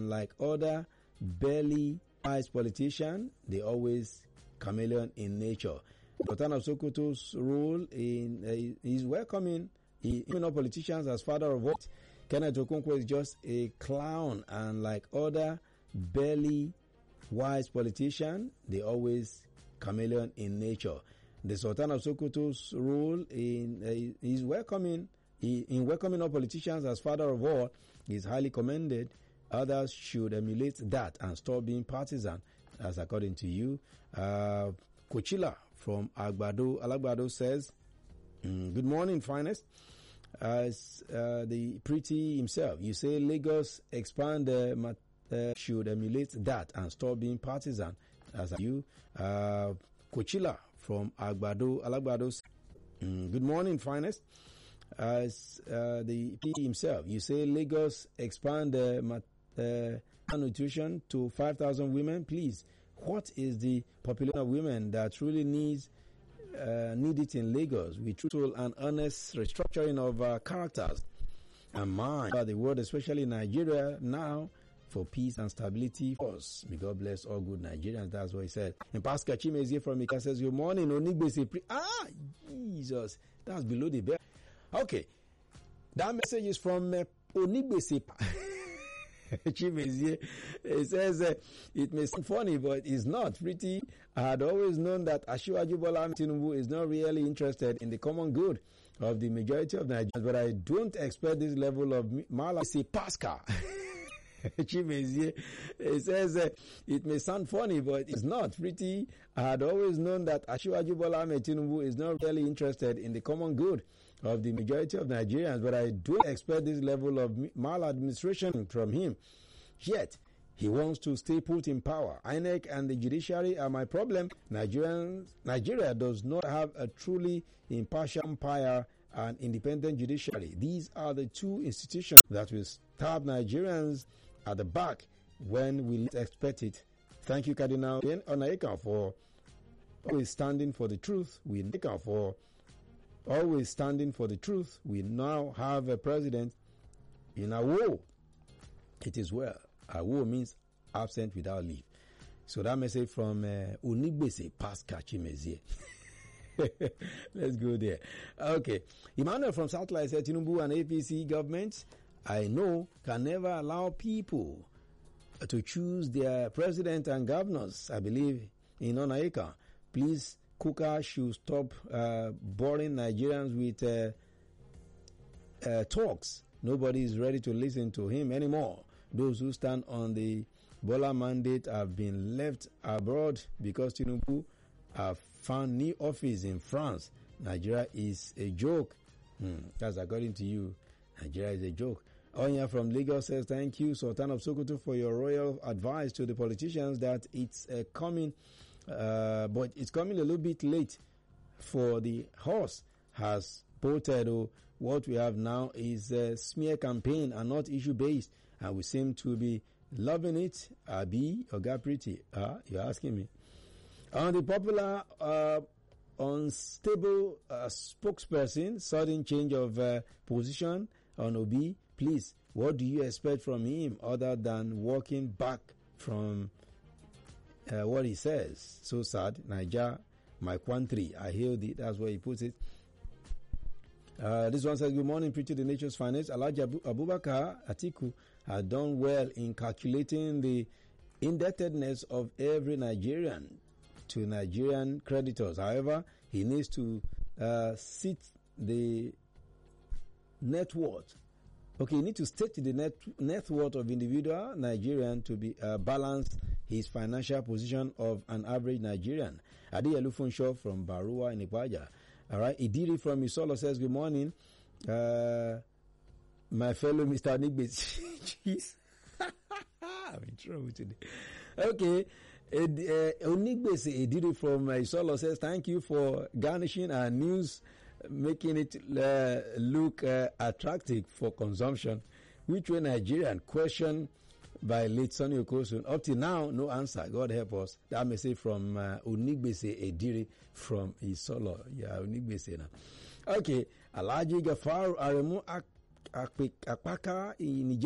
like other barely wise politicians, they always chameleon in nature. Sultan of Sokoto's role in is welcoming even all politicians as father of what. Kenneth Okonkwo is just a clown, and like other barely wise politicians, they always chameleon in nature. The Sultan of Sokoto's role in is welcoming all politicians as father of all is highly commended. Others should emulate that and stop being partisan, as according to you. Kochila from Alagbado says, good morning, finest. As the pretty himself, you say Lagos expand should emulate that and stop being partisan, as you. Kochila from Alagbado says, good morning, finest. As the pretty himself, you say Lagos expand nutrition to 5,000 women, please. What is the population of women that truly need it in Lagos with truthful and honest restructuring of characters and mind about the world, especially Nigeria now, for peace and stability for us. May God bless all good Nigerians. That's what he said. And Pascal Chimezie from Ika says, good morning, Onigbese. Jesus, that's below the belt. Okay, that message is from Onigbese. Chimezie. It says it may sound funny, but it's not. Pretty, I had always known that Asiwaju Bola Tinubu is not really interested in the common good of the majority of Nigerians, but I don't expect this level of Malasi Pascal. Chimezie. It says it may sound funny, but it's not. Pretty, I had always known that Asiwaju Bola Tinubu is not really interested in the common good of the majority of Nigerians, but I don't expect this level of maladministration from him. Yet, he wants to stay put in power. INEC and the judiciary are my problem. Nigeria does not have a truly impartial umpire and independent judiciary. These are the two institutions that will stab Nigerians at the back when we least expect it. Thank you, Cardinal Onaika, for always standing for the truth. Always standing for the truth. We now have a president in Awo. It is well. Awo means absent without leave. So that message from Onigbese Pascal Chimezie. Let's go there. Okay. Emmanuel from Southlight said, Tinubu and APC government, I know, can never allow people to choose their president and governors. I believe in Onaika. Please, Kuka should stop boring Nigerians with talks. Nobody is ready to listen to him anymore. Those who stand on the Bola mandate have been left abroad because Tinubu have found new office in France. Nigeria is a joke. That's according to you. Nigeria is a joke. Onya from Lagos says, thank you, Sultan of Sokoto, for your royal advice to the politicians that it's coming, but it's coming a little bit late, for the horse has bolted. What we have now is a smear campaign and not issue-based, and we seem to be loving it. Abi, Oga Pretty, you're asking me. On the popular unstable spokesperson, sudden change of position on Obi, please, what do you expect from him other than walking back from what he says? So sad. Niger, my country. I hear it. That's where he puts it. This one says, good morning, Preacher the Nature's Finance. Alhaji Abubakar Atiku had done well in calculating the indebtedness of every Nigerian to Nigerian creditors. However, he needs to sit the net worth. Okay, you need to state the net worth of individual Nigerian to be balance his financial position of an average Nigerian. Adi Elufunsho from Barua in Ipaja. All right, Idiri from Isolo says, good morning, my fellow Mr. Onigbese. Jeez. I'm in trouble today. Okay, Onigbese Idiri from Isolo says, thank you for garnishing our news, making it look attractive for consumption. Which way Nigerian? Question by late Sonny Okosun. Up till now, no answer. God help us. That message from Onigbese Ediri from Isolo. Yeah, Onigbese now. Okay, Alhaji Gafaru Aremu Akpaka in Nigeria.